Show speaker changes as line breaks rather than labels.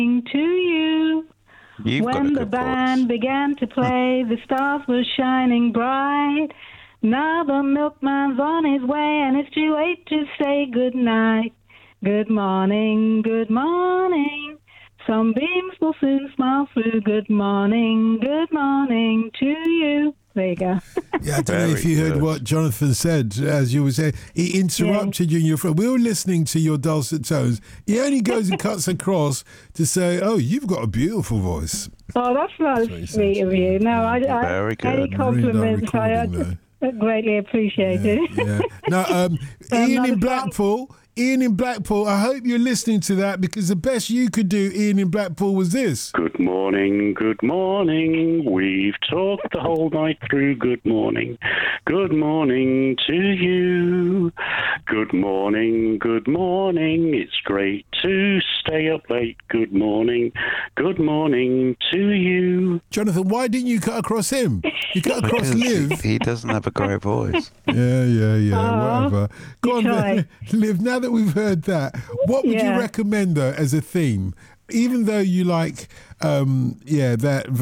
To you.
You've got a
When the
good
band
voice.
began to play, the stars were shining bright. Now the milkman's on his way, and it's too late to say good night. Good morning, good morning. Some beams will soon smile through. Good morning to you. There you go.
Yeah, I don't know if
Very
you heard
good.
what Jonathan said as you were saying. He interrupted you and your friend. We were listening to your dulcet tones. He only goes and cuts across to say, "Oh, you've got a beautiful voice."
Oh, that's
what he
very
said.
sweet of you. No,
Very good.
any compliments,
Really
I
nice recording,
greatly appreciate it.
Yeah. Now, Ian in Blackpool. Ian in Blackpool, I hope you're listening to that because the best you could do, Ian in Blackpool, was this.
Good morning, good morning. We've talked the whole night through. Good morning to you. Good morning, good morning. It's great to stay up late. Good morning to you.
Jonathan, why didn't you cut across him? You cut across
Because
Liv.
he doesn't have a great voice.
Yeah, whatever. Go on,
try.
Liv, now that we've heard that, what would you
Yeah.
recommend, though, as a theme? Even though you like, that